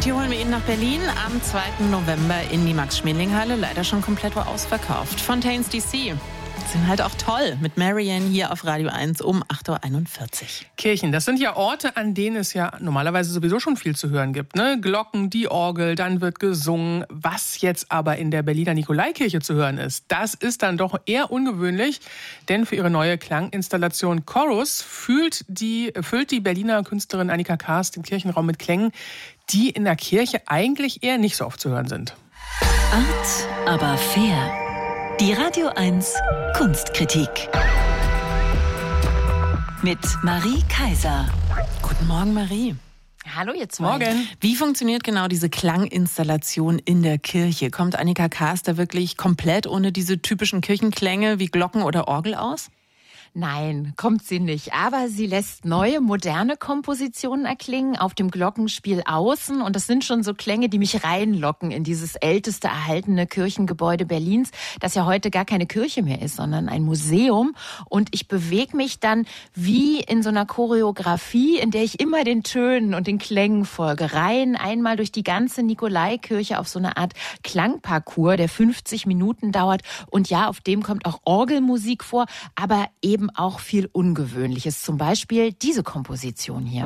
Hier holen wir ihn nach Berlin am 2. November in die Max-Schmeling-Halle. Leider schon komplett ausverkauft. Fontaines DC sind halt auch toll. Mit Marianne hier auf Radio 1 um 8.41 Uhr. Kirchen, das sind ja Orte, an denen es ja normalerweise sowieso schon viel zu hören gibt. Ne? Glocken, die Orgel, dann wird gesungen. Was jetzt aber in der Berliner Nikolaikirche zu hören ist, das ist dann doch eher ungewöhnlich. Denn für ihre neue Klanginstallation Chorus füllt die Berliner Künstlerin Annika Kaas den Kirchenraum mit Klängen, die in der Kirche eigentlich eher nicht so oft zu hören sind. Art, aber fair. Die Radio 1 Kunstkritik mit Marie Kaiser. Guten Morgen, Marie. Hallo ihr zwei. Morgen. Wie funktioniert genau diese Klanginstallation in der Kirche? Kommt Annika Kaas da wirklich komplett ohne diese typischen Kirchenklänge wie Glocken oder Orgel aus? Nein, kommt sie nicht. Aber sie lässt neue, moderne Kompositionen erklingen auf dem Glockenspiel außen. Und das sind schon so Klänge, die mich reinlocken in dieses älteste erhaltene Kirchengebäude Berlins, das ja heute gar keine Kirche mehr ist, sondern ein Museum. Und ich bewege mich dann wie in so einer Choreografie, in der ich immer den Tönen und den Klängen folge. Rein einmal durch die ganze Nikolaikirche auf so eine Art Klangparcours, der 50 Minuten dauert. Und ja, auf dem kommt auch Orgelmusik vor, aber eben auch viel Ungewöhnliches. Zum Beispiel diese Komposition hier.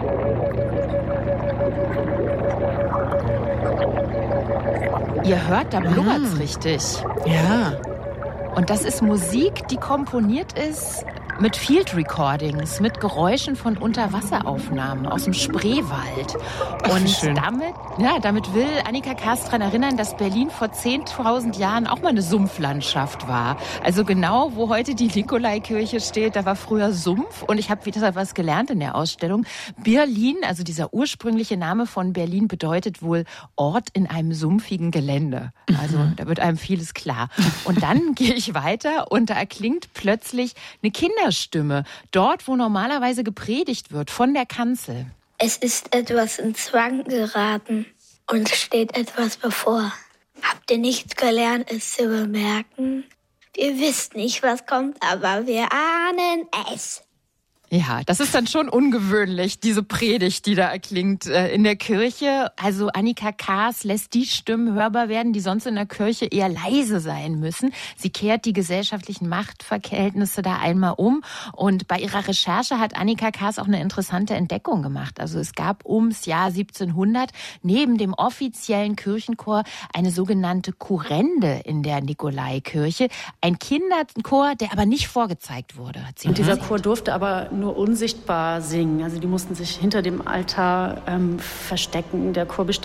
Ihr hört, da blubbert's richtig. Ja. Und das ist Musik, die komponiert ist mit Field Recordings, mit Geräuschen von Unterwasseraufnahmen aus dem Spreewald. Und damit will Annika Kaas daran erinnern, dass Berlin vor 10.000 Jahren auch mal eine Sumpflandschaft war. Also genau, wo heute die Nikolaikirche steht, da war früher Sumpf. Und ich habe wieder was gelernt in der Ausstellung. Berlin, also dieser ursprüngliche Name von Berlin, bedeutet wohl Ort in einem sumpfigen Gelände. Also da wird einem vieles klar. Und dann gehe ich weiter und da erklingt plötzlich eine Kinderstimme. Dort, wo normalerweise gepredigt wird, von der Kanzel. Es ist etwas in Zwang geraten und steht etwas bevor. Habt ihr nicht gelernt, es zu bemerken? Wir wissen nicht, was kommt, aber wir ahnen es. Ja, das ist dann schon ungewöhnlich, diese Predigt, die da erklingt in der Kirche. Also Annika Kaas lässt die Stimmen hörbar werden, die sonst in der Kirche eher leise sein müssen. Sie kehrt die gesellschaftlichen Machtverhältnisse da einmal um. Und bei ihrer Recherche hat Annika Kaas auch eine interessante Entdeckung gemacht. Also es gab ums Jahr 1700 neben dem offiziellen Kirchenchor eine sogenannte Kurrende in der Nikolaikirche. Ein Kinderchor, der aber nicht vorgezeigt wurde, hat sie Und dieser Chor durfte aber nur unsichtbar singen. Also die mussten sich hinter dem Altar verstecken. Der Chor bestand